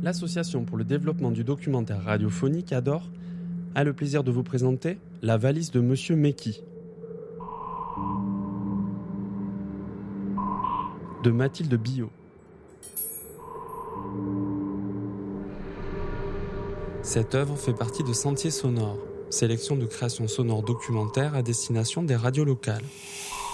L'Association pour le développement du documentaire radiophonique ADOR a le plaisir de vous présenter La valise de Monsieur Meki de Mathilde Billot. Cette œuvre fait partie de Sentiers sonores, sélection de créations sonores documentaires à destination des radios locales.